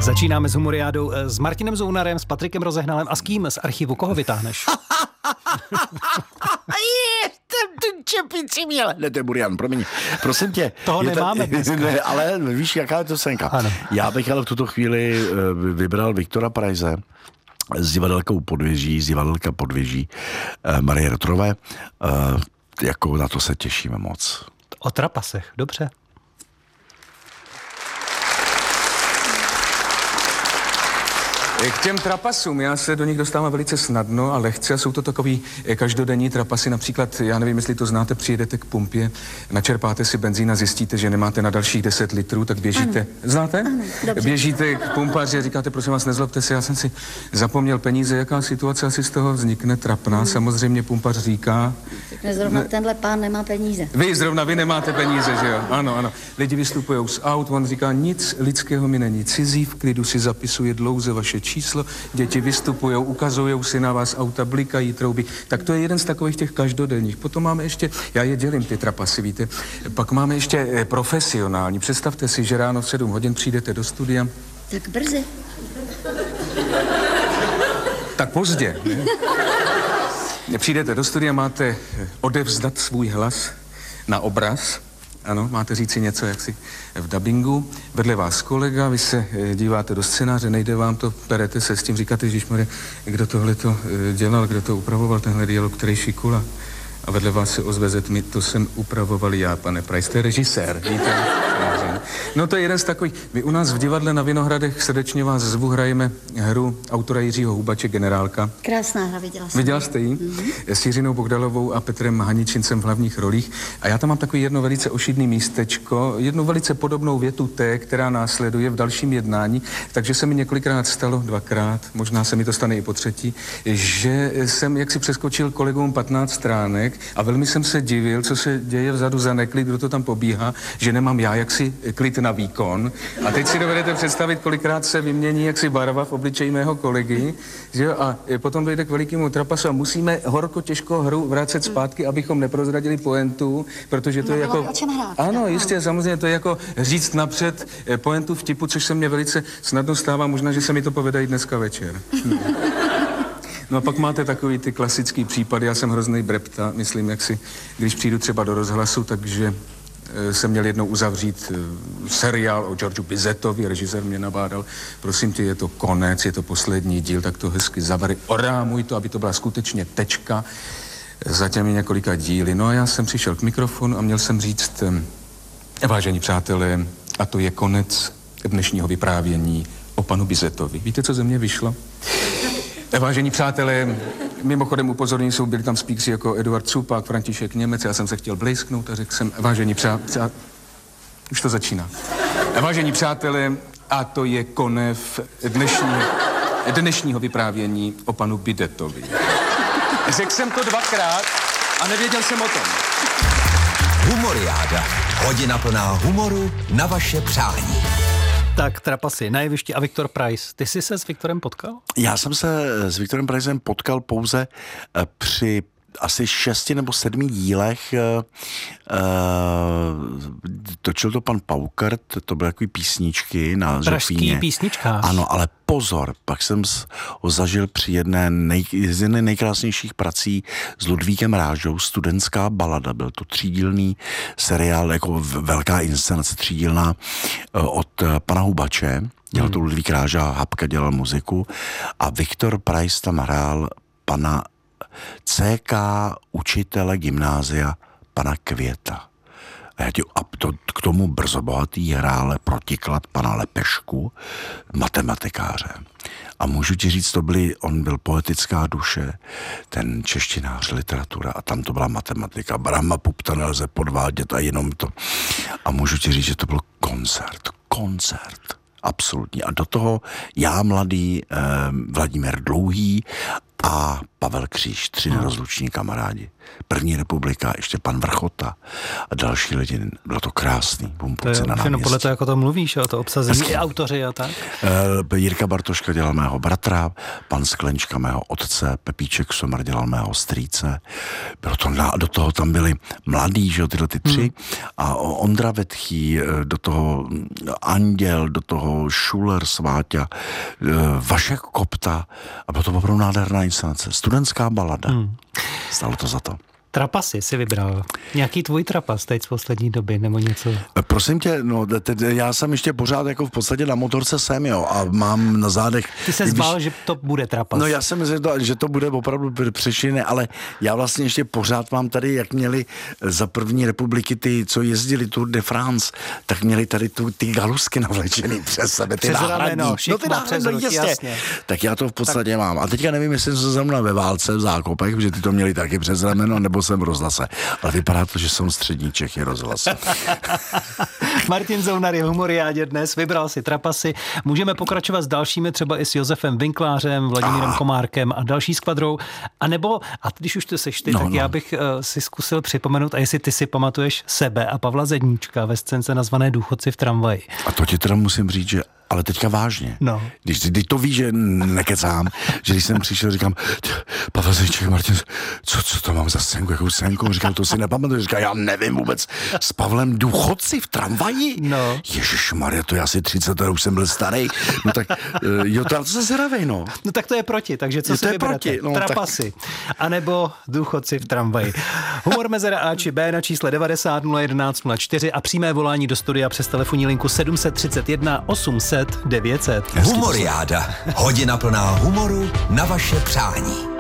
Začínáme s Humoriádou s Martinem Zounarem, s Patrikem Rozehnalem a s kým z archivu? Koho vytáhneš? Ten čepici měl. Ne, to je Burian, promiň. Prosím tě. Toho nemáme dneska. Ne, ale víš, jaká je to scénka. Ano. Já bych ale v tuto chvíli vybral Viktora Preize z divadelka Podvěží Marie Rotrové. Jako na to se těšíme moc. O trapasech, dobře. K těm trapasům, já se do nich dostávám velice snadno a lehce a jsou to takový každodenní trapasy. Například, já nevím, jestli to znáte, přijedete k pumpě, načerpáte si benzín a zjistíte, že nemáte na dalších 10 litrů, tak běžíte. Ano. Znáte? Ano, dobře. Běžíte k pumpaři a říkáte, prosím vás, nezlobte se, já jsem si zapomněl peníze, jaká situace asi z toho vznikne trapná. Samozřejmě pumpař říká... Zrovna tenhle pán nemá peníze. Vy nemáte peníze, že jo? Ano, ano. Lidi vystupují z aut, on říká, nic lidského mi není cizí, v klidu si zapisuje dlouze vaše číslo, děti vystupujou, ukazujou si na vás, auta blikají, trouby. Tak to je jeden z takových těch každodenních. Potom máme ještě, já je dělím ty trapasy, víte, pak máme ještě profesionální. Představte si, že ráno v 7 hodin přijdete do studia. Tak brzy. Tak pozdě, ne? Přijdete do studia, máte odevzdat svůj hlas na obraz. Ano, máte říci něco jaksi v dabingu. Vedle vás kolega, vy se díváte do scénáře, nejde vám to, perete se s tím, říkáte, ježišmarja, kdo tohle to dělal, kdo to upravoval, tenhle dialog, který šikula. A vedle vás se ozve mi, to jsem upravoval já, pane Preiz, to je režisér, víte? No to je jeden z takových, my u nás v divadle na Vinohradech srdečně vás zvu, hrajeme hru autora Jiřího Hubače, Generálka. Krásná hra, viděla jsem. Viděla jste ji? S Jiřinou Bogdalovou a Petrem Haničincem v hlavních rolích. A já tam mám takový jedno velice ošidný místečko, jednu velice podobnou větu té, která následuje v dalším jednání, takže se mi několikrát stalo, 2krát, možná se mi to stane i po třetí, že jsem jaksi přeskočil kolegům 15 stránek a velmi jsem se divil, co se děje vzadu za neklid, kdo to tam pobíhá, že nemám já jaksi klid na výkon. A teď si dovedete představit, kolikrát se vymění jaksi barva v obličeji mého kolegy, že jo? A potom dojde k velikému trapasu a musíme horko těžko hru vracet zpátky, abychom neprozradili pointu, protože to je jako... O čem hrát? Ano, jistě, samozřejmě, to je jako říct napřed pointu vtipu, což se mně velice snadno stává, možná, že se mi to povede i dneska večer. No a pak máte takový ty klasický případy, já jsem hrozný brepta, myslím, jak si, když přijdu třeba do rozhlasu, takže jsem měl jednou uzavřít seriál o Georgeu Bizetovi, režisér mě nabádal, prosím tě, je to konec, je to poslední díl, tak to hezky zavary, orámuj to, aby to byla skutečně tečka za těmi několika díly. No a já jsem přišel k mikrofonu a měl jsem říct, vážení přátelé, a to je konec dnešního vyprávění o panu Bizetovi. Víte, co ze mě vyšlo? Vážení přátelé, mimochodem upozornění byli tam speakři jako Eduard Cupák, František Němec, já jsem se chtěl blejsknout a řekl jsem, vážení přátelé, už to začíná. Vážení přátelé, a to je konec dnešního vyprávění o panu Bidetovi. Řekl jsem to 2krát a nevěděl jsem o tom. Humoriáda. Hodina plná humoru na vaše přání. Tak trapasy na jevišti a Viktor Preiz. Ty jsi se s Viktorem potkal? Já jsem se s Viktorem Preizem potkal pouze při asi 6 nebo 7 dílech. Točil to pan Paukert, to byly takový písničky na Zofíně. Pražský písničkář. Ano, ale pozor, pak jsem ho zažil při jedné z jedné nejkrásnějších prací s Ludvíkem Rážou, Studentská balada. Byl to 3dílný seriál, jako velká inscenace 3dílná od pana Hubače. Dělal to Ludvík Ráža, Hapka dělal muziku a Viktor Preiz tam hrál pana CK učitele gymnázia pana Květa. A k tomu brzobohatý hrále protiklad pana Lepešku, matematikáře. A můžu ti říct, on byl poetická duše, ten češtinář, literatura, a tam to byla matematika. Brahma Pupta nelze podvádět a jenom to. A můžu ti říct, že to byl koncert. Absolutně. A do toho já, mladý Vladimír Dlouhý a Pavel Kříž, 3 nerozluční kamarádi. První republika, ještě pan Vrchota a další lidi. Bylo to krásný. To je všechno podle toho, jako to mluvíš, o to obsazení, i autoři a tak. Jirka Bartoška dělal mého bratra, pan Sklenčka mého otce, Pepíček Somar dělal mého strýce. Bylo to do toho tam byli mladí, že jo, tyhle ty 3. A Ondra Vetchý, do toho Anděl, do toho Schuller, Sváťa, Vašek Kopta. A bylo to opravdu nádherná inscenace. Studentská balada. Stalo to za to. Trapasy si vybral. Nějaký tvůj trapas teď z poslední doby, nebo něco? Prosím tě, no, já jsem ještě pořád jako v podstatě na motorce jsem, jo, a mám na zádech... Ty se zbál, že to bude trapas. No já jsem myslel, že to bude opravdu přešiny, ale já vlastně ještě pořád mám tady, jak měli za první republiky ty, co jezdili Tour de France, tak měli tady ty galusky navlečený přes sebe, ty náhradní. No ty náhradní, jasně. Tak já to v podstatě mám. A teďka nevím, jestli jsem zrovna ve válce v Zákopech, že ty to měli taky přes rameno, nebo jsem v rozhlase. Ale vypadá to, že jsou střední Čechy rozhlas. Martin Zounar je v Humoriádě dnes, vybral si trapasy. Můžeme pokračovat s dalšími, třeba i s Josefem Winklářem, Vladimírem Komárkem a další skvadrou. A nebo, a když už to seš ty, tak já bych si zkusil připomenout, a jestli ty si pamatuješ sebe a Pavla Zedníčka ve scénce nazvané Důchodci v tramvaji. A to ti teda musím říct, že ale teďka vážně. No. Když to víš, že nekecám, že když jsem přišel, říkám, Pavel Zedníček, Martin, co to mám za scénku, jakou scénku? Říkal, to si nepamatuju. Říkal, já nevím vůbec. S Pavlem Důchodci v tramvaji? No. Ježišmarja, to je asi 30 let, už jsem byl starý. No tak, jo, to se zravej, no. No tak to je proti, takže co si vyberete? No, trapasy. Tak... A nebo Důchodci v tramvaji. Humor mezera A či B na čísle 90 011 04 a přímé volání do studia přes telefonní linku 731 800 900. Humoriáda. Hodina plná humoru na vaše přání.